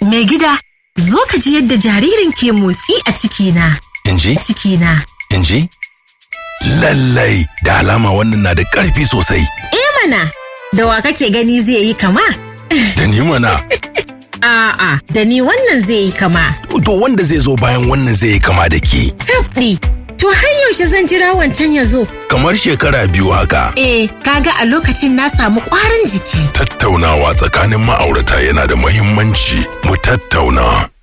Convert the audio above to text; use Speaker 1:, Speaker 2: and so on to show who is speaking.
Speaker 1: Mai gida, zo ka ji yadda jaririn ke motsi a cikina.
Speaker 2: In ji?
Speaker 1: Cikina.
Speaker 2: In ji? Lallai da alama wannan na da ƙarfi sosai.
Speaker 1: Mana, da wa kake gani zai yi kama?
Speaker 2: Da ni mana.
Speaker 1: A'a, da ni wannan zai yi kama.
Speaker 2: To wanda zai zo bayan wannan zai yi kama da ke.
Speaker 1: Tabɗi, to har yaushe zan jira wancan ya zo?
Speaker 2: Kamar shekara 2 haka.
Speaker 1: Kaga a lokacin na samu ƙwarin jiki.
Speaker 2: Tattaunawa tsakanin ma'aurata yana da muhimmanci. Mu tattauna.